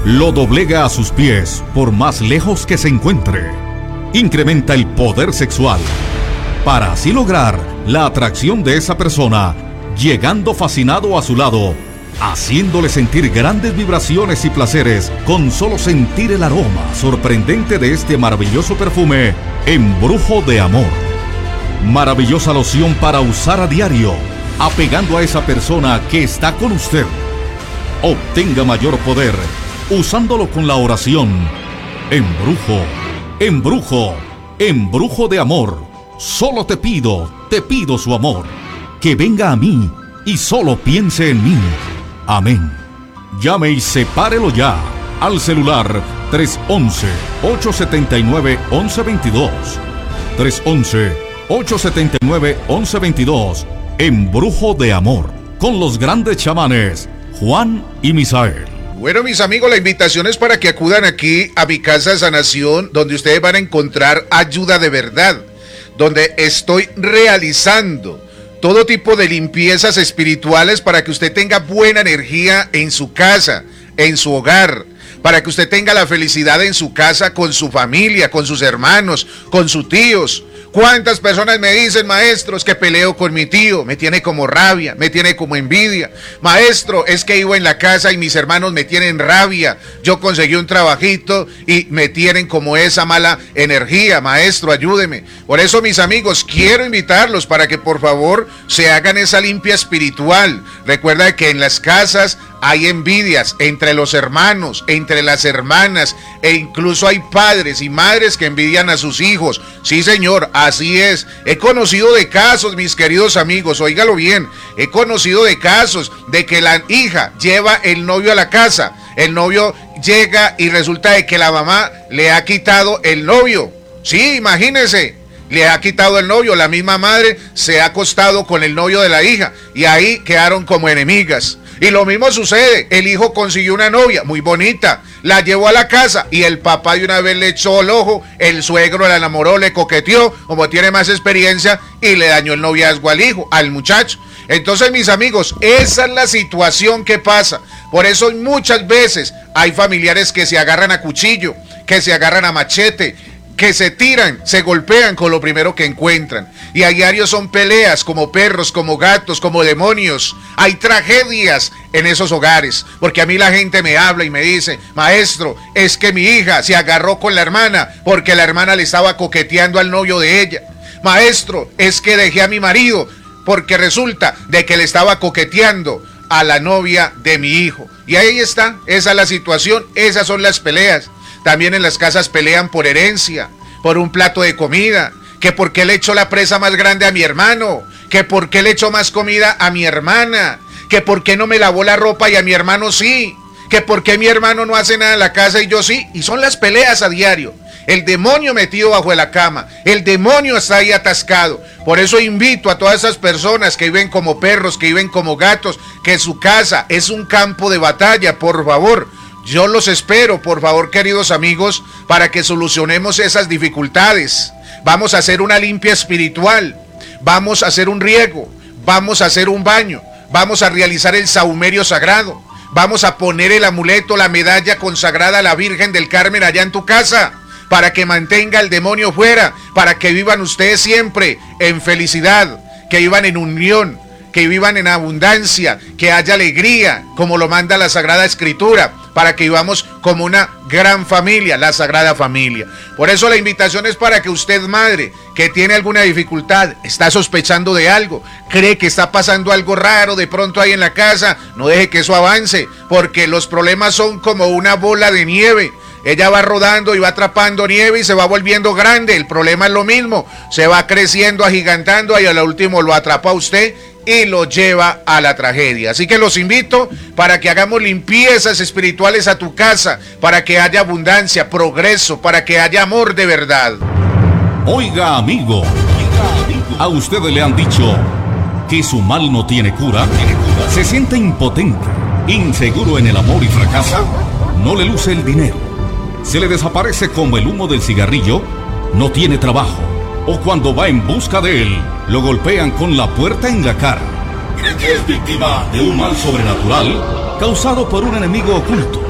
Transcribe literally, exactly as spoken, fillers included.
lo doblega a sus pies por más lejos que se encuentre. Incrementa el poder sexual para así lograr la atracción de esa persona, llegando fascinado a su lado, haciéndole sentir grandes vibraciones y placeres con solo sentir el aroma sorprendente de este maravilloso perfume Embrujo de Amor. Maravillosa loción para usar a diario, apegando a esa persona que está con usted. Obtenga mayor poder usándolo con la oración Embrujo, embrujo, embrujo de amor. Solo te pido, te pido su amor, que venga a mí y solo piense en mí. Amén. Llame y sepárelo ya al celular tres once, ocho setenta y nueve, once veintidós. tres once, ocho setenta y nueve, once veintidós. Embrujo de Amor, con los grandes chamanes Juan y Misael. Bueno, mis amigos, la invitación es para que acudan aquí a mi casa de sanación, donde ustedes van a encontrar ayuda de verdad, donde estoy realizando todo tipo de limpiezas espirituales para que usted tenga buena energía en su casa, en su hogar, para que usted tenga la felicidad en su casa con su familia, con sus hermanos, con sus tíos. ¿Cuántas personas me dicen, maestro, es que peleo con mi tío, me tiene como rabia, me tiene como envidia? Maestro, es que vivo en la casa y mis hermanos me tienen rabia, yo conseguí un trabajito y me tienen como esa mala energía. Maestro, ayúdeme. Por eso, mis amigos, quiero invitarlos para que por favor se hagan esa limpia espiritual. Recuerda que en las casas hay envidias entre los hermanos, entre las hermanas, e incluso hay padres y madres que envidian a sus hijos. Sí, señor, así es. He conocido de casos, mis queridos amigos, óigalo bien, he conocido de casos de que la hija lleva el novio a la casa, el novio llega y resulta de que la mamá le ha quitado el novio. Sí, imagínense. Le ha quitado el novio, la misma madre se ha acostado con el novio de la hija y ahí quedaron como enemigas. Y lo mismo sucede, el hijo consiguió una novia muy bonita, la llevó a la casa y el papá de una vez le echó el ojo, el suegro la enamoró, le coqueteó, como tiene más experiencia, y le dañó el noviazgo al hijo, al muchacho. Entonces, mis amigos, esa es la situación que pasa. Por eso muchas veces hay familiares que se agarran a cuchillo, que se agarran a machete, que se tiran, se golpean con lo primero que encuentran. Y a diario son peleas como perros, como gatos, como demonios. Hay tragedias en esos hogares, porque a mí la gente me habla y me dice, maestro, es que mi hija se agarró con la hermana porque la hermana le estaba coqueteando al novio de ella. Maestro, es que dejé a mi marido porque resulta de que le estaba coqueteando a la novia de mi hijo. Y ahí está, esa es la situación, esas son las peleas. También en las casas pelean por herencia, por un plato de comida, que por qué le echó la presa más grande a mi hermano, que por qué le echó más comida a mi hermana, que por qué no me lavó la ropa y a mi hermano sí, que por qué mi hermano no hace nada en la casa y yo sí. Y son las peleas a diario. El demonio metido bajo la cama, el demonio está ahí atascado. Por eso invito a todas esas personas que viven como perros, que viven como gatos, que su casa es un campo de batalla. Por favor, yo los espero, por favor, queridos amigos, para que solucionemos esas dificultades. Vamos a hacer una limpia espiritual, vamos a hacer un riego, vamos a hacer un baño, vamos a realizar el sahumerio sagrado, vamos a poner el amuleto, la medalla consagrada a la Virgen del Carmen allá en tu casa, para que mantenga el demonio fuera, para que vivan ustedes siempre en felicidad, que vivan en unión, que vivan en abundancia, que haya alegría, como lo manda la Sagrada Escritura, para que vivamos como una gran familia, la Sagrada Familia. Por eso la invitación es para que usted, madre, que tiene alguna dificultad, está sospechando de algo, cree que está pasando algo raro de pronto ahí en la casa, no deje que eso avance, porque los problemas son como una bola de nieve. Ella va rodando y va atrapando nieve y se va volviendo grande. El problema es lo mismo, se va creciendo, agigantando y al último lo atrapa a usted y lo lleva a la tragedia. Así que los invito para que hagamos limpiezas espirituales a tu casa, para que haya abundancia, progreso, para que haya amor de verdad. Oiga, amigo, a usted le han dicho que su mal no tiene cura, se siente impotente, inseguro en el amor y fracasa, no le luce el dinero, se le desaparece como el humo del cigarrillo, no tiene trabajo, o cuando va en busca de él, lo golpean con la puerta en la cara. ¿Cree que es víctima de un mal sobrenatural causado por un enemigo oculto?